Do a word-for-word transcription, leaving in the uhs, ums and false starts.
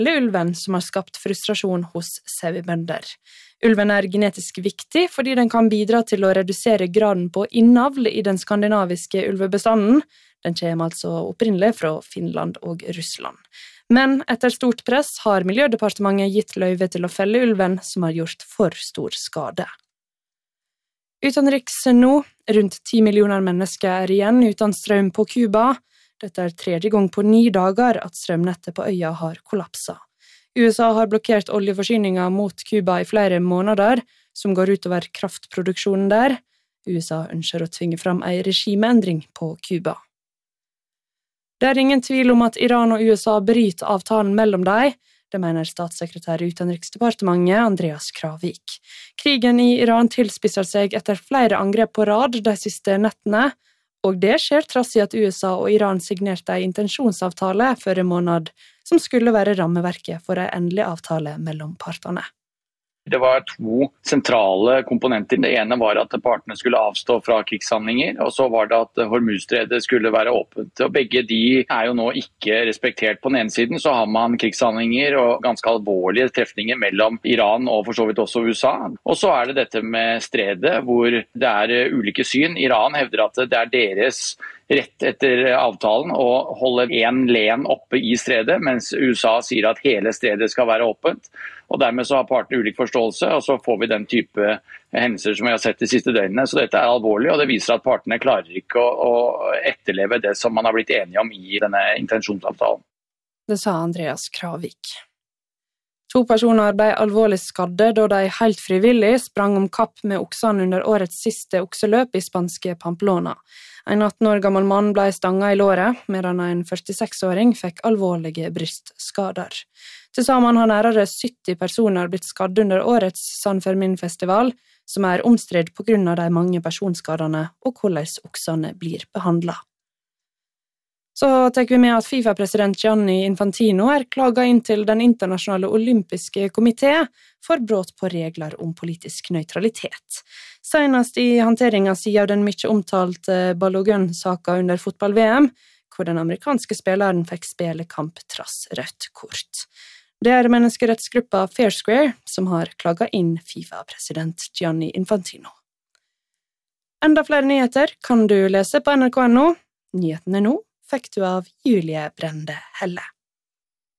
Eller ulven som har skapt frustrasjon hos sauebønder. Ulven er genetisk viktig fordi den kan bidra til å redusere graden på innavl i den skandinaviske ulvebestanden. Den kommer altså opprinnelig fra Finland og Russland. Men etter stort press har Miljødepartementet gitt løyve til å felle ulven som har gjort for stor skade. Utenriks nå, rundt ti millioner mennesker er igjen uten strøm på Kuba. Dette er tredje gang på ni dager at strømnettet på øya har kollapset. U S A har blokkert oljeforsyninger mot Kuba i flere måneder, som går utover kraftproduksjonen der. U S A ønsker å tvinge fram en regimeendring på Kuba. Det er ingen tvil om at Iran og U S A bryter avtalen mellom dem. Det mener statssekretær i Utenriksdepartementet Andreas Kravik. Krigen i Iran tilspisser seg etter flere angrep på rad de siste nettene, og det skjer trass i at U S A og Iran signerte en intensjonsavtale før en måned, som skulle være rammeverket for en endelig avtale mellom partene. Det var to sentrale komponenter. Det ene var at partene skulle avstå fra krigshandlinger, og så var det at Hormuzstredet skulle være åpent. Og begge de er jo nå ikke respektert. På den ene siden så har man krigshandlinger og ganske alvorlige trefninger mellom Iran og for så vidt også U S A. Og så er det dette med stredet, hvor det er ulike syn. Iran hevder at det er deres rett etter avtalen å holde en len oppe i stredet, mens U S A sier at hele stredet skal være åpent. Og dermed så har partene ulik forståelse, og så får vi den type hendelser som vi har sett de siste døgnene. Så dette er alvorlig, og det viser at partene klarer ikke å, å etterleve det som man har blitt enige om i denne intensjonsavtalen. Det sa Andreas Kravik. To personer ble alvorlig skadde da de helt frivillig sprang om kapp med oksene under årets siste okseløp i spanske Pamplona. En atten år gammel mann ble stanget i låret, medan en førtiseks-åring fikk alvorlige brystskader. Til sammen har nærmere sytti personer blitt skadd under årets San Fermin-festival, som er omstridt på grunn av de mange personskadene og hvordan oksene blir behandlet. Så tar vi med at FIFA-president Gianni Infantino er klaget inn til den internasjonale olympiske komité for brudd på regler om politisk nøytralitet. Senest i håndteringen siden den mye omtalte Balogun-saken under fotball-V M, hvor den amerikanske spilleren fikk spille kamp trass rødt kort. Det er menneskerettsgruppa Fair Square som har klaget inn FIFA-president Gianni Infantino. Enda flere nyheter kan du lese på N R K punkt no. Nyhetene nå fikk du av Julie Brende Helle.